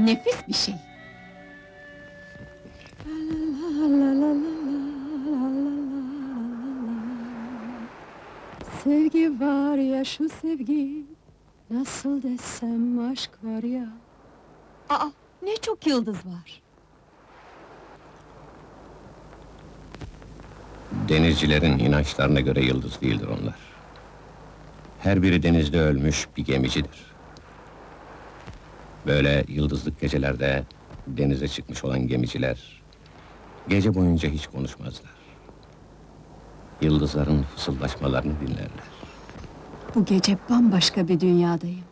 Nefis bir şey. Sevgi var ya şu sevgi, nasıl desem aşk var ya. Aa, ne çok yıldız var. Denizcilerin inançlarına göre yıldız değildir onlar. Her biri denizde ölmüş bir gemicidir. Böyle yıldızlık gecelerde denize çıkmış olan gemiciler gece boyunca hiç konuşmazlar. Yıldızların fısıldaşmalarını dinlerler. Bu gece bambaşka bir dünyadayım.